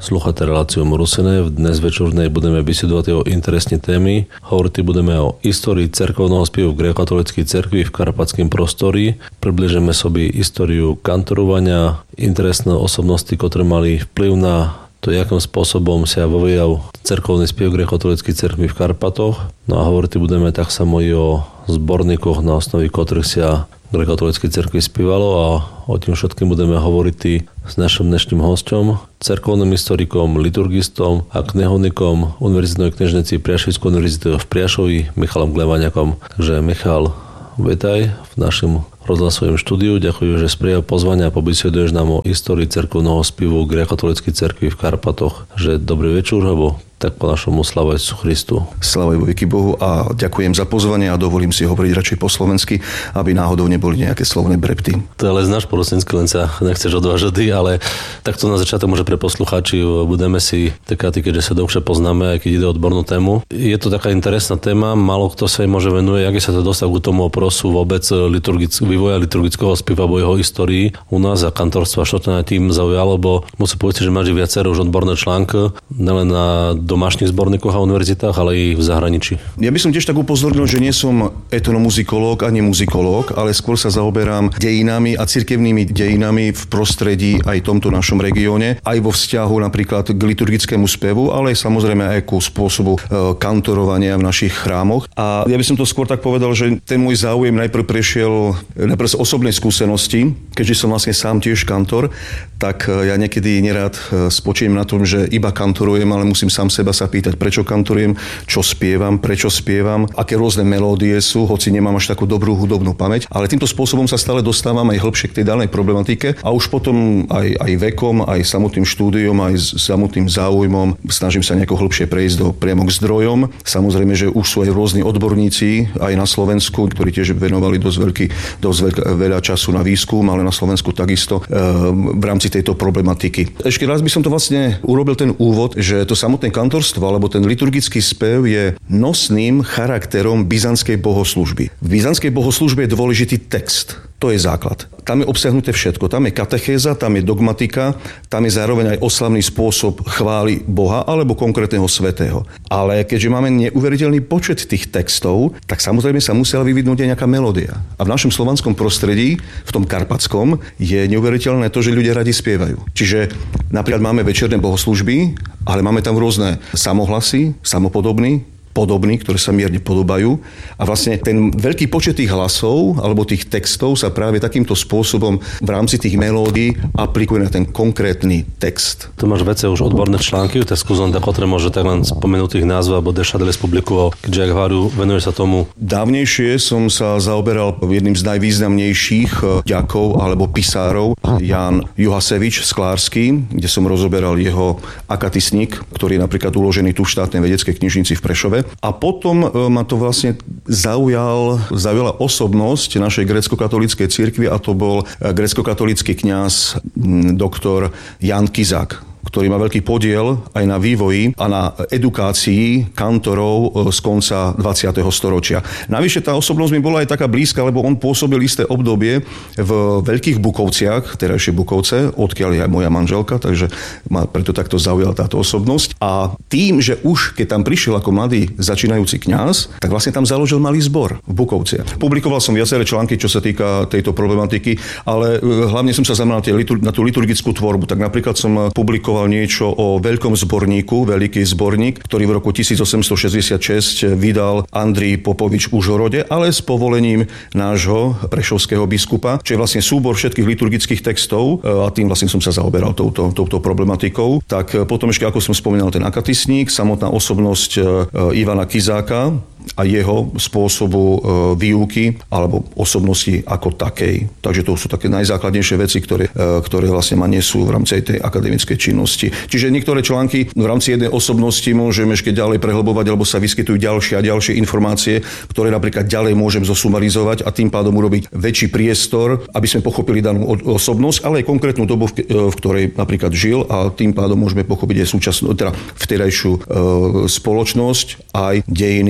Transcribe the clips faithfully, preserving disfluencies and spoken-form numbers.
Slúchate reláciu Morusené. Dnes večernej budeme vysedovať o interesné témy. Hovoriť budeme o histórii cirkevného spevu v gréckokatolíckej cirkvi v karpatském prostori. Približíme sobie históriu kantorovania, interesné osobnosti, ktoré mali vplyv na to, jakým spôsobom sa vyvíjal cirkevný spev v gréckokatolíckej cirkvi v Karpatoch. No a hovoriť budeme tak samo i o zborníkoch, na osnovi ktorých sa v gréckokatolíckej cirkvi spievalo, a o tým všetkým budeme hovoriť s našim dnešným hosťom, cirkevným historikom, liturgistom a knihovníkom Univerzitnej knižnici Priašovskej univerzity v Priašovi, Michalom Gleváňakom. Takže Michal, vítaj v našom rozhlasovém štúdiu. Ďakujem, že sprijal pozvanie a pobesveduješ nám o histórii cirkevného spevu v gréckokatolíckej cirkvi v Karpatoch. Že dobrý večer, alebo tak po našom sláva Ježišu Christu. Sláva veky Bohu a ďakujem za pozvanie a dovolím si hovoriť radšej po slovensky, aby náhodou neboli nejaké slovné brepty. To ale znáš po rusínsky, len sa nechceš odvážať, ale takto na začiatok môže pre poslucháči budeme si takáty, keďže sa dlhšie poznáme, aj keď ide o odbornú tému. Je to taká interesná téma, málo kto sa jej môže venuje, jak sa to dostal k tomu oprosu vôbec liturgick, vývoja liturgického spieva alebo jeho histórii u nás a kantorstva, čo to na tým zaujalo, lebo musím povedať, že máš viacero už odborné články, nielen na domášnych zborníkoch a univerzitách, ale i v zahraničí. Ja by som tiež tak upozornil, že nie som etnomuzikológ ani muzikológ, ale skôr sa zaoberám dejinami a cirkevnými dejinami v prostredí aj tomto našom regióne, aj vo vzťahu napríklad k liturgickému spevu, ale aj samozrejme aj ku spôsobu kantorovania v našich chrámoch. A ja by som to skôr tak povedal, že ten môj záujem najprv prešiel najprv z osobnej skúsenosti, keďže som vlastne sám tiež kantor, tak ja niekedy nerád spočím na tom, že iba kantorujem, ale musím sám seba sa pýtať, prečo kantorujem, čo spievam, prečo spievam, aké rôzne melódie sú, hoci nemám až takú dobrú hudobnú pamäť, ale týmto spôsobom sa stále dostávam aj hlbšie k tej danej problematike a už potom aj, aj vekom, aj samotným štúdiom, aj samotným záujmom snažím sa nejako hlbšie prejsť do priamo k zdrojom. Samozrejme, že už sú aj rôzni odborníci aj na Slovensku, ktorí tiež venovali dosť veľký, dosť veľa času na výskum, ale na Slovensku takisto e, v rámci tejto problematiky. Ešte raz by som to vlastne urobil ten úvod, že to samotné kantorstvo alebo ten liturgický spev je nosným charakterom byzantskej bohoslužby. V byzantskej bohoslužbe je dôležitý text. To je základ. Tam je obsiahnuté všetko. Tam je katechéza, tam je dogmatika, tam je zároveň aj oslavný spôsob chvály Boha alebo konkrétneho svätého. Ale keďže máme neuveriteľný počet tých textov, tak samozrejme sa musela vyvinúť aj nejaká melódia. A v našom slovanskom prostredí, v tom karpatskom, je neuveriteľné to, že ľudia radi spievajú. Čiže napríklad máme večerné bohoslužby, ale máme tam rôzne samohlasy, samopodobný, podobní, ktoré sa mierne podobajú. A vlastne ten veľký počet tých hlasov alebo tých textov sa práve takýmto spôsobom v rámci tých melódií aplikuje na ten konkrétny text. Tu máš vece už odborné články, tak skúsom tak ktoré môže tak len spomenúť ich názvu, alebo Dešadeles publikoval, keďže ak hovorí, venuješ sa tomu. Dávnejšie som sa zaoberal jedným z najvýznamnejších ďakov alebo pisárov, Ján Juhasevič Sklársky, kde som rozoberal jeho akatisník, ktorý je napríklad uložený tu v štátnej vedeckej knižnici v Prešove. A potom ma to vlastne zaujal, zaujala osobnosť našej gréckokatolíckej cirkvi a to bol gréckokatolícky kňaz doktor Jan Kizák, ktorý má veľký podiel aj na vývoji a na edukácii kantorov z konca dvadsiateho storočia. Navyše tá osobnosť mi bola aj taká blízka, lebo on pôsobil isté obdobie v Veľkých Bukovciach, terajšie Bukovce, odkiaľ je aj moja manželka, takže ma preto takto zaujala táto osobnosť. A tým, že už keď tam prišiel ako mladý začínajúci kňaz, tak vlastne tam založil malý zbor v Bukovciach. Publikoval som viaceré články, čo sa týka tejto problematiky, ale hlavne som sa zameral na tú liturgickú tvorbu. Tak napríklad som publikoval niečo o veľkom zborníku, veľký zborník, ktorý v roku tisícosemstošesťdesiatšesť vydal Andrij Popovič v Užhorode, ale s povolením nášho prešovského biskupa, čo je vlastne súbor všetkých liturgických textov a tým vlastne som sa zaoberal touto, touto problematikou. Tak potom ešte, ako som spomínal, ten akatisník, samotná osobnosť Ivana Kizáka a jeho spôsobu výuky alebo osobnosti ako takej. Takže to sú také najzákladnejšie veci, ktoré, ktoré vlastne ma nesú v rámci tej akademickej činnosti. Čiže niektoré články v rámci jednej osobnosti môžeme ešte ďalej prehlbovať, alebo sa vyskytujú ďalšie a ďalšie informácie, ktoré napríklad ďalej môžem zosumarizovať a tým pádom urobiť väčší priestor, aby sme pochopili danú osobnosť, ale aj konkrétnu dobu, v ktorej napríklad žil a tým pádom môžeme pochopiť aj súčasnú, teda vtedajšiu spoločnosť, aj dejiny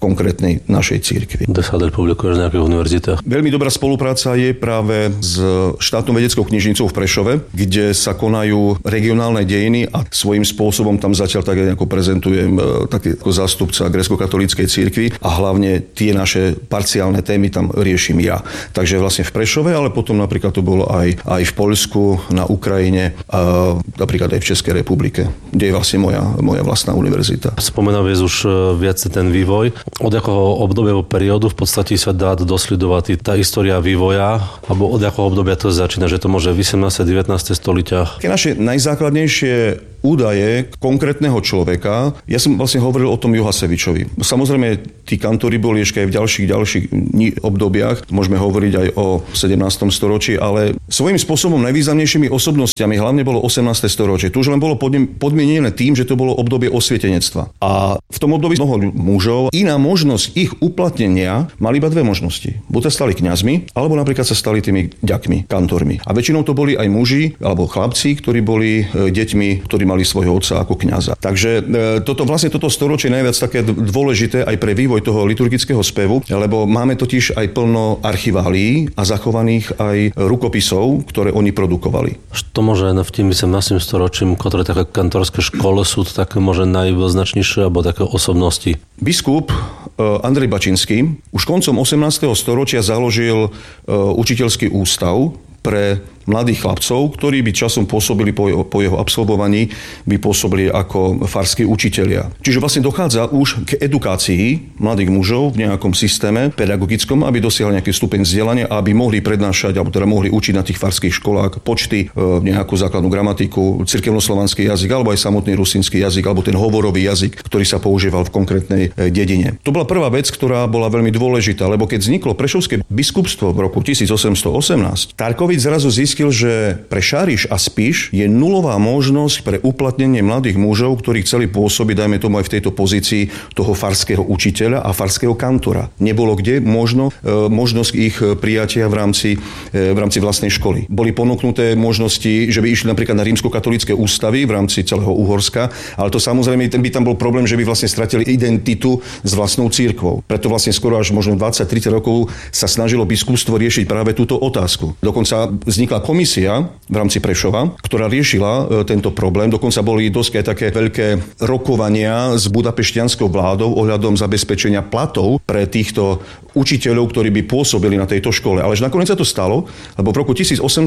konkrétnej našej cirkvi. Kde sa publikuješ na nejakých univerzitách? Veľmi dobrá spolupráca je práve s štátnou vedeckou knižnicou v Prešove, kde sa konajú regionálne dejiny a svojím spôsobom tam zatiaľ tak ako prezentujem taký ako zástupca grécko-katolíckej cirkvi a hlavne tie naše parciálne témy tam riešim ja. Takže vlastne v Prešove, ale potom napríklad to bolo aj, aj v Poľsku, na Ukrajine a napríklad aj v Českej republike, kde je vlastne moja, moja vlastná univerzita. Spomenal vieš už viac ten vývoj. Od akého obdobia periódu v podstate sa dá dosledovať tá história vývoja, alebo od akého obdobia to začína, že to môže osemnáste devätnáste stoličia? Také naše najzákladnejšie údaje konkrétneho človeka. Ja som vlastne hovoril o tom Juhasevičovi. Samozrejme, tí kantori boli ešte aj v ďalších, ďalších obdobiach. Môžeme hovoriť aj o sedemnástom storočí, ale svojím spôsobom najvýznamnejšími osobnostiami hlavne bolo osemnáste storočie. Tu už len bolo podmienené tým, že to bolo obdobie osvietenectva. A v tom období mnoho mužov, iná možnosť ich uplatnenia mali iba dve možnosti. Buď sa stali kňazmi, alebo napríklad sa stali tými ďakmi, kantormi. A väčšinou to boli aj muži alebo chlapci, ktorí boli deťmi, ktorí mali svojho otca ako kňaza. Takže toto vlastne toto storočie je najviac také dôležité aj pre vývoj toho liturgického spevu, lebo máme totiž aj plno archiválií a zachovaných aj rukopisov, ktoré oni produkovali. Što môže v tým osemnástom storočím, ktoré také kantorské školy sú to také možno najvýznačnejšie alebo také osobnosti? Biskup Andrej Bačinský už koncom osemnásteho storočia založil učiteľský ústav pre mladých chlapcov, ktorí by časom pôsobili po jeho, po jeho absolvovaní, by pôsobili ako farskí učitelia. Čiže vlastne dochádza už k edukácii mladých mužov v nejakom systéme pedagogickom, aby dosiahli nejaký stupeň vzdelania a aby mohli prednášať, alebo teda mohli učiť na tých farských školách počty, nejakú základnú gramatiku, cirkevnoslovanský jazyk, alebo aj samotný rusínsky jazyk, alebo ten hovorový jazyk, ktorý sa používal v konkrétnej dedine. To bola prvá vec, ktorá bola veľmi dôležitá, lebo keď vzniklo Prešovské biskupstvo v roku tisícosemstoosemnásť, Tarkovič zrazu zistil, že pre Šariš a Spiš je nulová možnosť pre uplatnenie mladých mužov, ktorí chceli pôsobiť, dajme tomu aj v tejto pozícii toho farského učiteľa a farského kantora. Nebolo kde možno, možnosť ich prijatia v rámci, v rámci vlastnej školy. Boli ponúknuté možnosti, že by išli napríklad na rímsko-katolícke ústavy v rámci celého Uhorska, ale to samozrejme by tam bol problém, že by vlastne stratili identitu s vlastnou cirkvou. Preto vlastne skoro až možno dvadsať tridsať rokov sa snažilo biskupstvo riešiť práve túto otázku. Dokonca vznikla komisia v rámci Prešova, ktorá riešila tento problém. Dokonca boli dosť aj také veľké rokovania s budapešťanskou vládou ohľadom zabezpečenia platov pre týchto učiteľov, ktorí by pôsobili na tejto škole. Ale nakoniec sa to stalo, lebo v roku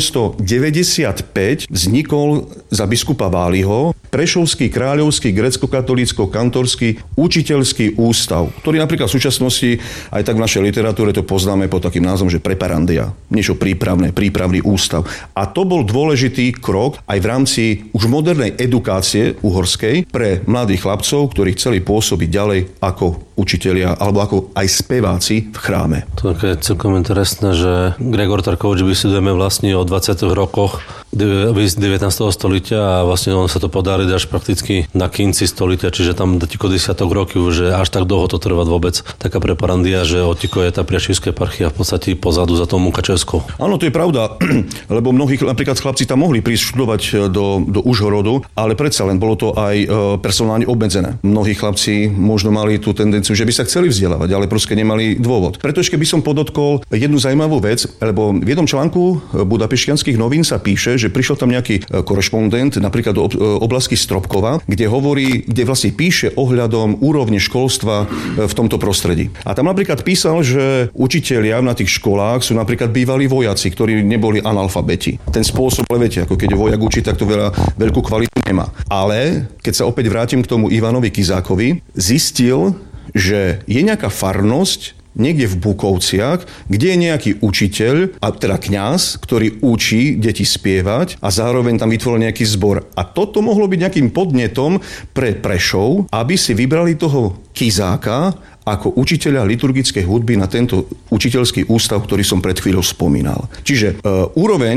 tisícosemstodeväťdesiatpäť vznikol za biskupa Váliho Prešovský kráľovský grécko-katolícko-kantorský učiteľský ústav, ktorý napríklad v súčasnosti aj tak v našej literatúre to poznáme pod takým názvom, že preparandia, niečo prípravné, prípravný ústav. A to bol dôležitý krok aj v rámci už modernej edukácie uhorskej pre mladých chlapcov, ktorí chceli pôsobiť ďalej ako učitelia alebo ako aj speváci v chráme. To je celkom interesné, že Gregor Tarkovič vysledujeme vlastne o dvadsiatych rokoch devätnásteho stolitia a vlastne on sa to podarí až prakticky na konci stolitia, čiže tam tiko desiatok rokov, že až tak dlho to trvá vôbec taká preparandia, že otiko je tá priašivská eparchia v podstate pozadu za tou Mukačevskou. Áno, to je pravda, lebo mnohí napríklad chlapci tam mohli prísť študovať do, do Užhorodu, ale predsa len bolo to aj personálne obmedzené. Mnohí chlapci možno mali tú tendenciu, že by sa chceli vzdelávať, ale proste nemali dôvod. Preto ešte by som podotkol jednu zaujímavú vec, lebo v jednom článku Budapešťanských novín sa píše, že prišiel tam nejaký korešpondent, napríklad do oblasti Stropkova, kde hovorí, kde vlastne píše ohľadom úrovne školstva v tomto prostredí. A tam napríklad písal, že učitelia na tých školách sú napríklad bývalí vojaci, ktorí neboli analfabeti. Ten spôsob, viete, ako keď vojak učí, tak to veľa, veľkú kvalitu nemá. Ale keď sa opäť vrátim k tomu Ivanovi Kizákovi, zistil, že je nejaká farnosť niekde v Bukovciach, kde je nejaký učiteľ, a teda kňaz, ktorý učí deti spievať a zároveň tam vytvoril nejaký zbor. A toto mohlo byť nejakým podnetom pre Prešov, aby si vybrali toho Kizáka ako učiteľa liturgickej hudby na tento učiteľský ústav, ktorý som pred chvíľou spomínal. Čiže e, úroveň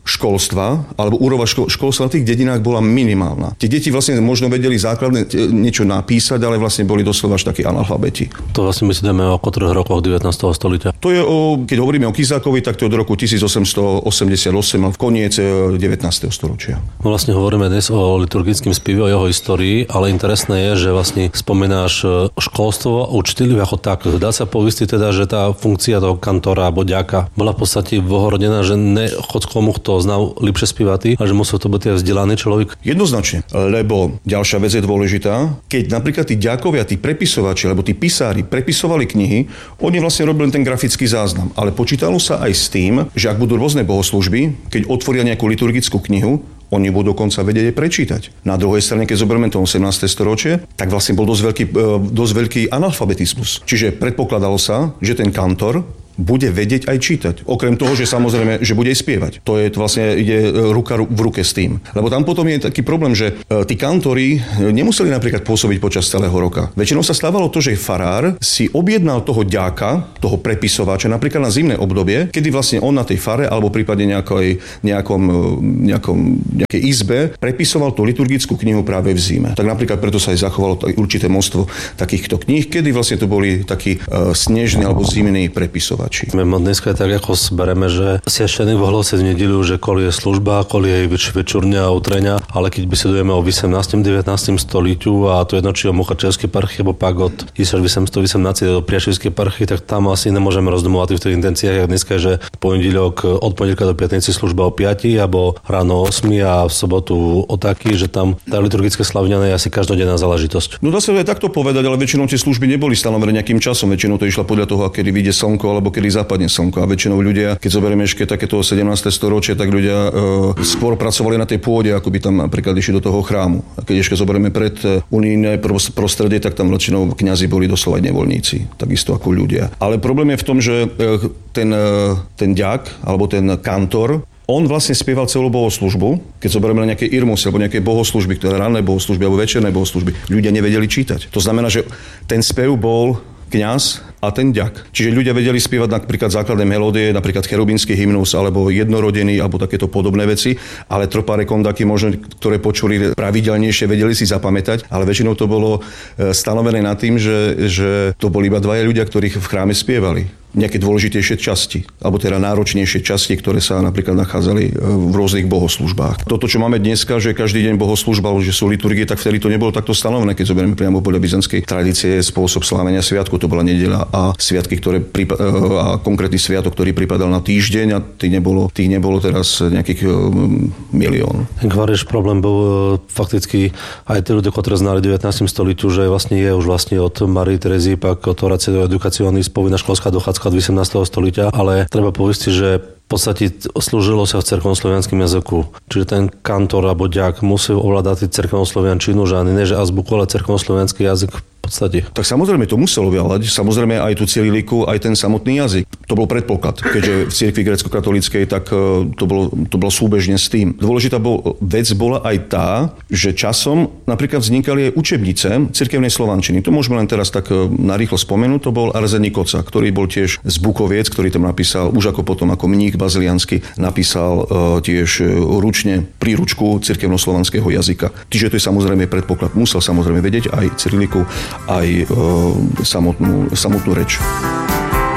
školstva, alebo úroveň ško- školstva na tých dedinách bola minimálna. Tie deti vlastne možno vedeli základne niečo napísať, ale vlastne boli doslova až takí analfabeti. To vlastne myslíme o troch rokoch devätnásteho storočia. To je, o, keď hovoríme o Kizákovi, tak to je od roku tisícosemstoosemdesiatosem, v koniec devätnásteho storočia. No vlastne hovoríme dnes o liturgickom spieve, o jeho histórii, ale interesné je, že vlastne spomínáš školstvo a učiteľov ako tak. Dá sa povistiť teda, že tá funkcia toho kantora alebo ďaka bola v podstate vohrodená, že ne chod komu, kto znal lepšie spievaty, a že musel to byť vzdelaný človek? Jednoznačne, lebo ďalšia vec je dôležitá. Keď napríklad tí ďakovia, tí prepisovači alebo tí písári prepisovali knihy, oni vlastne robili ten grafický záznam, ale počítalo sa aj s tým, že ak budú rôzne bohoslúžby, keď otvoria nejakú liturgickú knihu, oni budú dokonca vedieť aj prečítať. Na druhej strane, keď zoberieme to osemnáste storočie, tak vlastne bol dosť veľký, dosť veľký analfabetizmus. Čiže predpokladalo sa, že ten kantor bude vedieť aj čítať. Okrem toho, že samozrejme, že bude aj spievať. To je to vlastne ide ruka v ruke s tým. Lebo tam potom je taký problém, že tí kantori nemuseli napríklad pôsobiť počas celého roka. Väčšinou sa stávalo to, že farár si objednal toho ďáka, toho prepisovača, napríklad na zimné obdobie, kedy vlastne on na tej fare alebo prípadne nejakej, nejakom, nejakom, nejakej izbe prepisoval tú liturgickú knihu práve v zime. Tak napríklad preto sa aj zachovalo určité množstvo takýchto kníh, kedy vlastne to boli takí uh, snežní alebo zimní prepisovači. My dneska je tak, ako zbereme, že svešteník v hlose v nedeľu, že koli je služba, koli je väč, večurňa a utrenia, ale keď besedujeme o osemnástom devätnástom stoliťu a to jedno, či o Mukačevskej parchy, alebo pak od tisícosemsto osemnásť do Priašivskej parchy, tak tam asi nemôžeme rozdomovať v tých intenciách, jak dneska, že pondelok od pondelka do piatnici služba o piatej, alebo ráno o ôsmej a v sobotu o taký, že tam tá liturgické slavňanie je asi každodenná záležitosť. No dá sa aj takto povedať, ale väčšinou tie služby neboli stanovené nejakým časom, väčšinou to išlo podľa toho, kedy vyjde slnko alebo kedy západne slnko. A väčšinou ľudia, keď zoberieme ešte takéto sedemnáste storočie, tak ľudia e, skôr pracovali na tej pôde, ako by tam napríklad išli do toho chrámu. A keď ešte zoberieme pred unijné prostredie, tak tam väčšinou kňazi boli doslova nevoľníci, takisto ako ľudia. Ale problém je v tom, že ten, ten ďak alebo ten kantor, on vlastne spieval celú bohoslúžbu, keď zoberieme na nejaké irmusy alebo nejaké bohoslúžby, ktoré ranné bohoslúžby alebo večerné bohoslúžby, ľudia nevedeli čítať. To znamená, že ten spev bol kňaz a ten ďak. Čiže ľudia vedeli spievať napríklad základné melódie, napríklad cherubínsky hymnus alebo jednorodený alebo takéto podobné veci, ale tropáre kondaky možno, ktoré počuli pravidelnejšie, vedeli si zapamätať, ale väčšinou to bolo stanovené nad tým, že, že to boli iba dvaja ľudia, ktorí v chráme spievali nejaké dôležitejšie časti, alebo teda náročnejšie časti, ktoré sa napríklad nachádzali v rôznych bohoslúžbách. Toto, čo máme dneska, že každý deň bohoslúžba, že sú liturgie, tak vtedy to nebolo takto stanovené, keď zoberieme priamo podľa byzantskej tradície spôsob slávenia sviatku, to bola nedeľa a sviatky, ktoré pripa- a konkrétny sviatok, ktorý pripadal na týždeň a tých nebolo, tých nebolo teraz nejakých um, milión. Kvareš problém bol fakticky aj tí ľudia, ktorí znali v devätnástom stoliťu, že vlastne je už vlastne od Marie Terezie pak od Horacia do edukacionis povinná školská dochádzka od osemnásteho stoliťa, ale treba povedať, že v podstate slúžilo sa v cerkovnoslovianskom jazyku. Čiže ten kantor alebo ďak musel ovládať cerkovnosloviančinu, že ani ne, že azbuku, ale cerkovnoslovianský jazyk v podstate. Tak samozrejme to muselo ovládať, samozrejme aj tú cyriliku, aj ten samotný jazyk. To bol predpoklad, keďže v cirkvi grécko-katolíckej tak to bolo, to bolo súbežne s tým. Dôležitá bol, vec bola aj tá, že časom napríklad vznikali aj učebnice cirkevnej slovančiny. To môžeme len teraz tak narýchlo spomenúť, to bol Arzeník Koca, ktorý bol tiež z Bukoviec, ktorý tam napísal, už ako potom ako mních baziliansky, napísal uh, tiež ručne príručku cirkevnoslovanského jazyka. Čiže to je samozrejme predpoklad. Musel samozrejme vedieť aj cyriliku, aj e, samotnú, samotnú reč.